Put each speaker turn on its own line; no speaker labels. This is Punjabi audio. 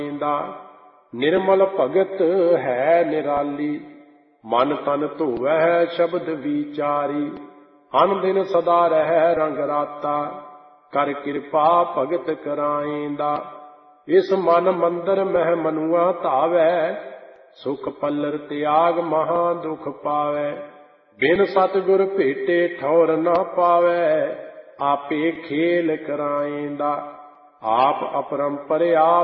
ਦਾ। ਨਿਰਮਲ ਭਗਤ ਹੈ ਨਿਰਾਲੀ, ਮਨ ਤਨ ਧੋਵੈ ਸ਼ਬਦ ਵਿਚਾਰੀ। ਅਨ ਦਿਨ ਸਦਾ ਰਹਿ ਰੰਗ ਰਾਤਾ, ਕਰ ਕਿਰਪਾ ਭਗਤ ਕਰਾਏਂਦਾ। ਇਸ ਮਨ ਮੰਦਰ ਮਹਿ ਮਨੁਆ ਧਾਵੈ, ਸੁਖ ਪੱਲਰ ਤਿਆਗ ਮਹਾ ਦੁਖ ਪਾਵੈ। ਬਿਨ ਸਤਿਗੁਰ ਭੇਟੇ ਠੌਰ ਨਾ ਪਾਵੈ, ਆਪੇ ਖੇਲ ਕਰਾਏਂਦਾ। ਆਪ ਅਪਰੰਪਰ ਆਪ